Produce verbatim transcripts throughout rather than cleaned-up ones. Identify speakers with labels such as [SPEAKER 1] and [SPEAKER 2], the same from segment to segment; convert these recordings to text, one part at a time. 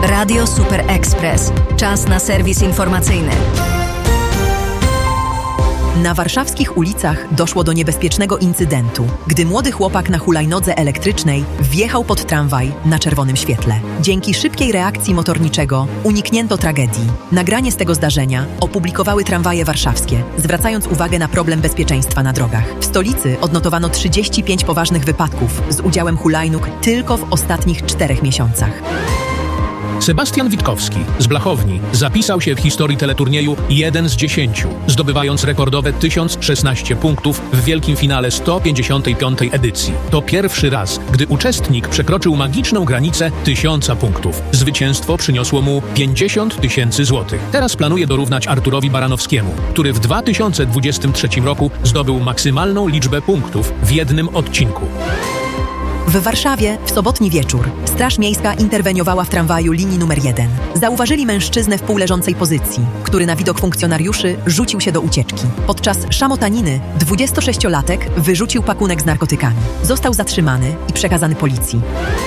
[SPEAKER 1] Radio Super Express. Czas na serwis informacyjny.
[SPEAKER 2] Na warszawskich ulicach doszło do niebezpiecznego incydentu, gdy młody chłopak na hulajnodze elektrycznej wjechał pod tramwaj na czerwonym świetle. Dzięki szybkiej reakcji motorniczego uniknięto tragedii. Nagranie z tego zdarzenia opublikowały tramwaje warszawskie, zwracając uwagę na problem bezpieczeństwa na drogach. W stolicy odnotowano trzydzieści pięć poważnych wypadków z udziałem hulajnóg tylko w ostatnich czterech miesiącach.
[SPEAKER 3] Sebastian Witkowski z Blachowni zapisał się w historii teleturnieju jeden z dziesięciu, zdobywając rekordowe tysiąc szesnaście punktów w wielkim finale sto pięćdziesiątej piątej edycji. To pierwszy raz, gdy uczestnik przekroczył magiczną granicę tysiąca punktów. Zwycięstwo przyniosło mu pięćdziesiąt tysięcy złotych. Teraz planuje dorównać Arturowi Baranowskiemu, który w dwa tysiące dwudziestym trzecim roku zdobył maksymalną liczbę punktów w jednym odcinku.
[SPEAKER 2] W Warszawie w sobotni wieczór Straż Miejska interweniowała w tramwaju linii numer jeden. Zauważyli mężczyznę w półleżącej pozycji, który na widok funkcjonariuszy rzucił się do ucieczki. Podczas szamotaniny dwudziestosześciolatek wyrzucił pakunek z narkotykami. Został zatrzymany i przekazany policji.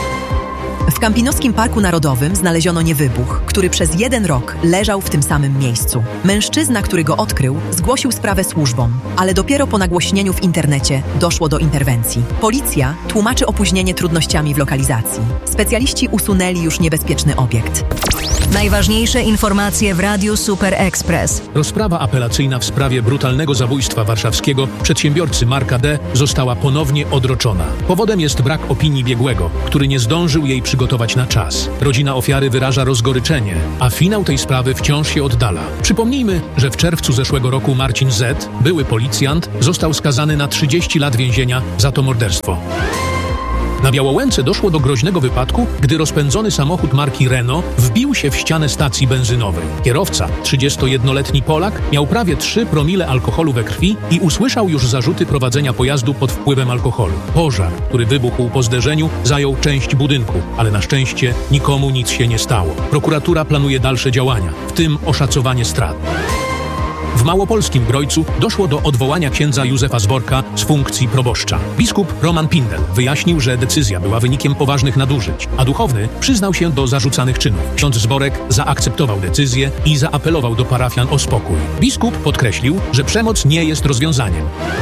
[SPEAKER 2] W Kampinoskim Parku Narodowym znaleziono niewybuch, który przez jeden rok leżał w tym samym miejscu. Mężczyzna, który go odkrył, zgłosił sprawę służbom, ale dopiero po nagłośnieniu w internecie doszło do interwencji. Policja tłumaczy opóźnienie trudnościami w lokalizacji. Specjaliści usunęli już niebezpieczny obiekt.
[SPEAKER 1] Najważniejsze informacje w Radiu Super Express.
[SPEAKER 3] Rozprawa apelacyjna w sprawie brutalnego zabójstwa warszawskiego przedsiębiorcy Marka D. została ponownie odroczona. Powodem jest brak opinii biegłego, który nie zdążył jej przygotować na czas. Rodzina ofiary wyraża rozgoryczenie, a finał tej sprawy wciąż się oddala. Przypomnijmy, że w czerwcu zeszłego roku Marcin Z., były policjant, został skazany na trzydzieści lat więzienia za to morderstwo. Na Białołęce doszło do groźnego wypadku, gdy rozpędzony samochód marki Renault wbił się w ścianę stacji benzynowej. Kierowca, trzydziestojednoletni Polak, miał prawie trzy promile alkoholu we krwi i usłyszał już zarzuty prowadzenia pojazdu pod wpływem alkoholu. Pożar, który wybuchł po zderzeniu, zajął część budynku, ale na szczęście nikomu nic się nie stało. Prokuratura planuje dalsze działania, w tym oszacowanie strat. W małopolskim Grojcu doszło do odwołania księdza Józefa Zborka z funkcji proboszcza. Biskup Roman Pindel wyjaśnił, że decyzja była wynikiem poważnych nadużyć, a duchowny przyznał się do zarzucanych czynów. Ksiądz Zborek zaakceptował decyzję i zaapelował do parafian o spokój. Biskup podkreślił, że przemoc nie jest rozwiązaniem.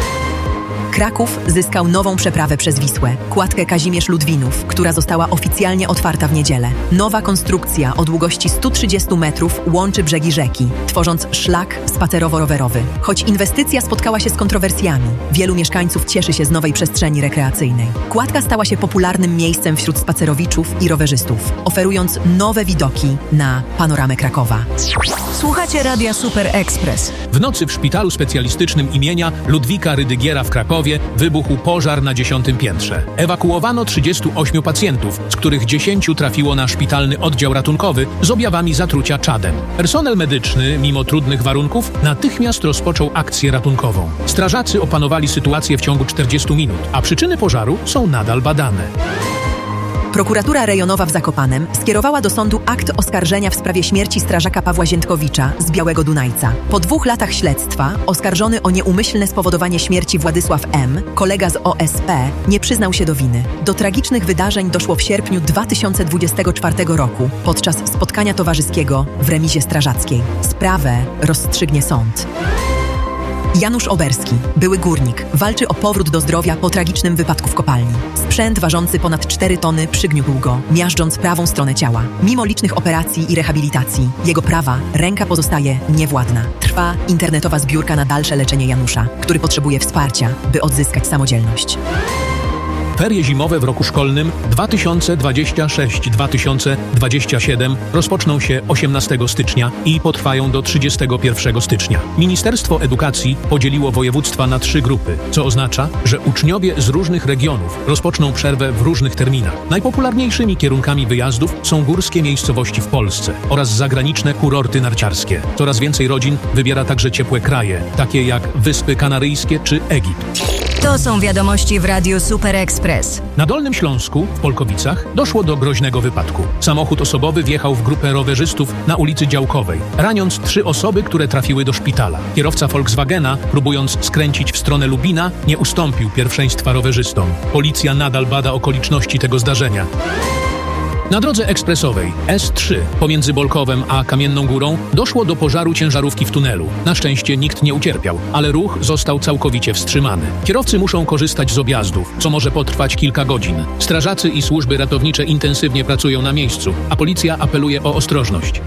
[SPEAKER 2] Kraków zyskał nową przeprawę przez Wisłę, kładkę Kazimierz-Ludwinów, która została oficjalnie otwarta w niedzielę. Nowa konstrukcja o długości stu trzydziestu metrów łączy brzegi rzeki, tworząc szlak spacerowo-rowerowy. Choć inwestycja spotkała się z kontrowersjami, wielu mieszkańców cieszy się z nowej przestrzeni rekreacyjnej. Kładka stała się popularnym miejscem wśród spacerowiczów i rowerzystów, oferując nowe widoki na panoramę Krakowa.
[SPEAKER 1] Słuchacie Radia Super Express.
[SPEAKER 3] W nocy w szpitalu specjalistycznym imienia Ludwika Rydygiera w Krakowie wybuchł pożar na dziesiątym piętrze. Ewakuowano trzydziestu ośmiu pacjentów, z których dziesięciu trafiło na szpitalny oddział ratunkowy z objawami zatrucia czadem. Personel medyczny, mimo trudnych warunków, natychmiast rozpoczął akcję ratunkową. Strażacy opanowali sytuację w ciągu czterdziestu minut, a przyczyny pożaru są nadal badane.
[SPEAKER 2] Prokuratura rejonowa w Zakopanem skierowała do sądu akt oskarżenia w sprawie śmierci strażaka Pawła Ziętkowicza z Białego Dunajca. Po dwóch latach śledztwa oskarżony o nieumyślne spowodowanie śmierci Władysław M., kolega z O S P, nie przyznał się do winy. Do tragicznych wydarzeń doszło w sierpniu dwa tysiące dwudziestego czwartego roku podczas spotkania towarzyskiego w remizie strażackiej. Sprawę rozstrzygnie sąd. Janusz Oberski, były górnik, walczy o powrót do zdrowia po tragicznym wypadku w kopalni. Sprzęt ważący ponad cztery tony przygniótł go, miażdżąc prawą stronę ciała. Mimo licznych operacji i rehabilitacji, jego prawa ręka pozostaje niewładna. Trwa internetowa zbiórka na dalsze leczenie Janusza, który potrzebuje wsparcia, by odzyskać samodzielność.
[SPEAKER 3] Ferie zimowe w roku szkolnym dwa tysiące dwudziestym szóstym dwa tysiące dwudziestym siódmym rozpoczną się osiemnastego stycznia i potrwają do trzydziestego pierwszego stycznia. Ministerstwo Edukacji podzieliło województwa na trzy grupy, co oznacza, że uczniowie z różnych regionów rozpoczną przerwę w różnych terminach. Najpopularniejszymi kierunkami wyjazdów są górskie miejscowości w Polsce oraz zagraniczne kurorty narciarskie. Coraz więcej rodzin wybiera także ciepłe kraje, takie jak Wyspy Kanaryjskie czy Egipt.
[SPEAKER 1] To są wiadomości w Radiu Super Express.
[SPEAKER 3] Na Dolnym Śląsku, w Polkowicach, doszło do groźnego wypadku. Samochód osobowy wjechał w grupę rowerzystów na ulicy Działkowej, raniąc trzy osoby, które trafiły do szpitala. Kierowca Volkswagena, próbując skręcić w stronę Lubina, nie ustąpił pierwszeństwa rowerzystom. Policja nadal bada okoliczności tego zdarzenia. Na drodze ekspresowej S trzy pomiędzy Bolkowem a Kamienną Górą doszło do pożaru ciężarówki w tunelu. Na szczęście nikt nie ucierpiał, ale ruch został całkowicie wstrzymany. Kierowcy muszą korzystać z objazdów, co może potrwać kilka godzin. Strażacy i służby ratownicze intensywnie pracują na miejscu, a policja apeluje o ostrożność.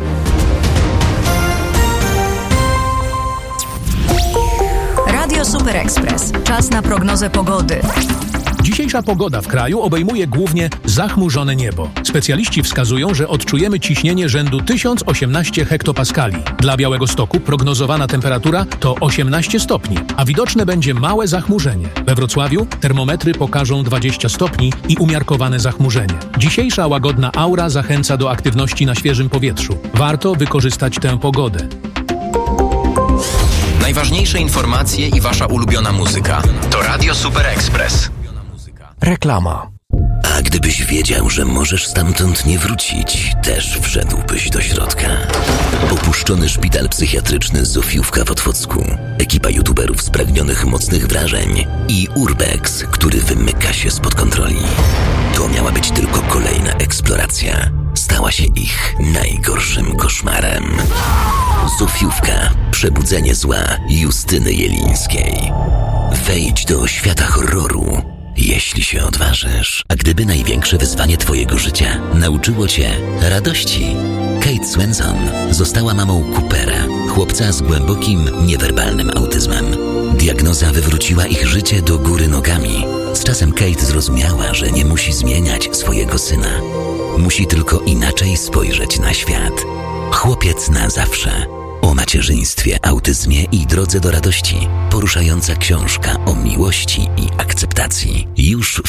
[SPEAKER 1] Radio Super Express. Czas na prognozę pogody.
[SPEAKER 3] Dzisiejsza pogoda w kraju obejmuje głównie zachmurzone niebo. Specjaliści wskazują, że odczujemy ciśnienie rzędu tysiąc osiemnaście hektopaskali. Dla Białegostoku prognozowana temperatura to osiemnaście stopni, a widoczne będzie małe zachmurzenie. We Wrocławiu termometry pokażą dwadzieścia stopni i umiarkowane zachmurzenie. Dzisiejsza łagodna aura zachęca do aktywności na świeżym powietrzu. Warto wykorzystać tę pogodę.
[SPEAKER 4] Najważniejsze informacje i wasza ulubiona muzyka to Radio Super Express.
[SPEAKER 5] Reklama.
[SPEAKER 6] A gdybyś wiedział, że możesz stamtąd nie wrócić, też wszedłbyś do środka. Opuszczony szpital psychiatryczny Zofiówka w Otwocku, ekipa youtuberów spragnionych mocnych wrażeń i Urbex, który wymyka się spod kontroli. To miała być tylko kolejna eksploracja. Stała się ich najgorszym koszmarem. Zofiówka. Przebudzenie zła Justyny Jelińskiej. Wejdź do świata horroru, jeśli się odważysz. A gdyby największe wyzwanie twojego życia nauczyło cię radości? Kate Swenson została mamą Coopera, chłopca z głębokim, niewerbalnym autyzmem. Diagnoza wywróciła ich życie do góry nogami. Z czasem Kate zrozumiała, że nie musi zmieniać swojego syna. Musi tylko inaczej spojrzeć na świat. Chłopiec na zawsze. O macierzyństwie, autyzmie i drodze do radości. Poruszająca książka o miłości i akceptacji. Już w